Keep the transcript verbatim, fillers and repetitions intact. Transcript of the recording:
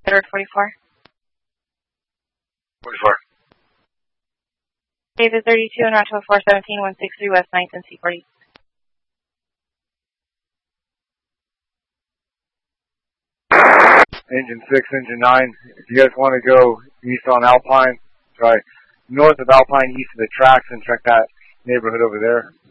Edward forty-four. forty-four. David thirty-two and Route four seventeen, one sixty-three West ninth and C forty. Engine six, engine nine. If you guys want to go east on Alpine, try north of Alpine, east of the tracks, and check that neighborhood over there.